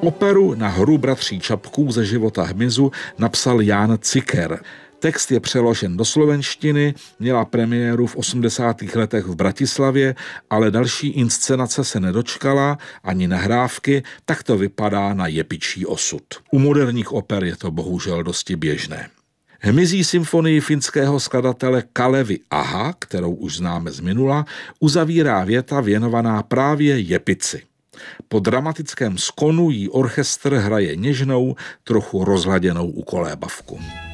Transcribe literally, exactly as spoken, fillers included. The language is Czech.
Operu Na hru bratří Čapků ze života hmyzu napsal Jan Ciker. Text je přeložen do slovenštiny, měla premiéru v osmdesátých letech v Bratislavě, ale další inscenace se nedočkala, ani nahrávky, tak to vypadá na jepičí osud. U moderních oper je to bohužel dosti běžné. Hmyzí symfonii finského skladatele Kalevi Aha, kterou už známe z minula, uzavírá věta věnovaná právě jepici. Po dramatickém skonu jí orchestr hraje něžnou, trochu rozladěnou ukolébavku.